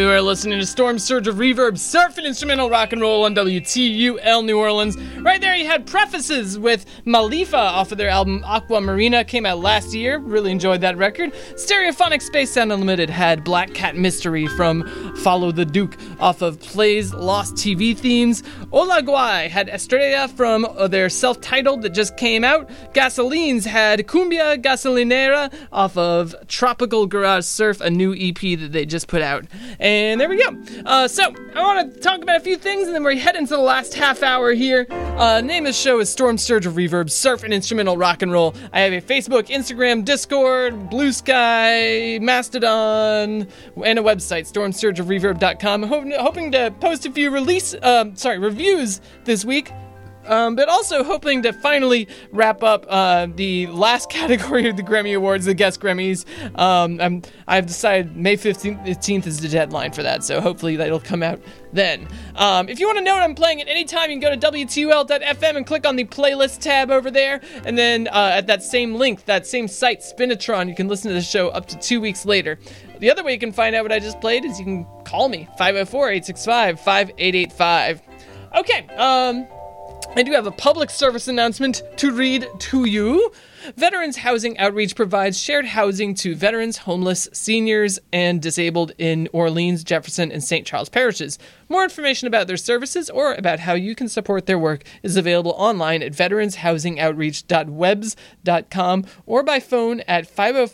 You are listening to Storm Surge of Reverb, Surf and Instrumental Rock and Roll on WTUL New Orleans. Right there you had Prefaces with Malifa off of their album Aqua Marina, came out last year. Really enjoyed that record. Stereophonic Space Sound Unlimited had Black Cat Mystery from Follow the Duke off of Play's Lost TV Themes. Hola Guay had Estrella from their self-titled that just came out. Gasolines had Cumbia Gasolinera off of Tropical Garage Surf, a new EP that they just put out. And there we go. So, I want to talk about a few things, and then we're heading to the last half hour here. Name of the show is Storm Surge of Reverb, Surf and Instrumental Rock and Roll. I have a Facebook, Instagram, Discord, Blue Sky, Mastodon, and a website, stormsurgeofreverb.com. Hoping to post a few reviews this week. But also hoping to finally wrap up the last category of the Grammy Awards, the Guest Grammys. I've decided May 15th is the deadline for that, so hopefully that'll come out then. If you want to know what I'm playing at any time, you can go to WTUL.FM and click on the playlist tab over there, and then at that same link, that same site, Spinitron, you can listen to the show up to 2 weeks later. The other way you can find out what I just played is you can call me, 504-865-5885. Okay, I do have a public service announcement to read to you. Veterans Housing Outreach provides shared housing to veterans, homeless, seniors, and disabled in Orleans, Jefferson, and St. Charles parishes. More information about their services or about how you can support their work is available online at veteranshousingoutreach.webs.com or by phone at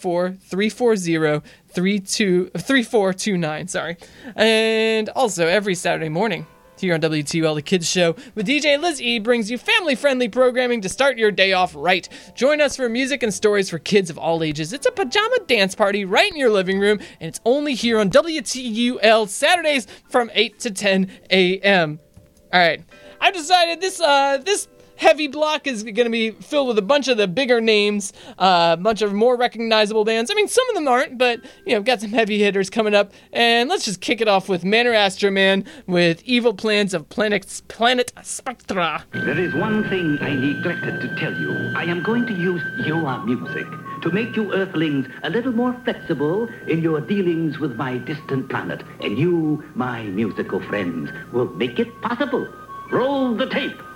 504-340-3429. And also every Saturday morning, here on WTUL, The Kids Show, with DJ Liz E brings you family-friendly programming to start your day off right. Join us for music and stories for kids of all ages. It's a pajama dance party right in your living room, and it's only here on WTUL Saturdays from 8 to 10 a.m. All right, I've decided this heavy block is going to be filled with a bunch of the bigger names, a bunch of more recognizable bands. I mean, some of them aren't, but, you know, got some heavy hitters coming up. And let's just kick it off with Manor Astroman with Evil Plans of Planet Spectra. There is one thing I neglected to tell you. I am going to use your music to make you Earthlings a little more flexible in your dealings with my distant planet. And you, my musical friends, will make it possible. Roll the tape.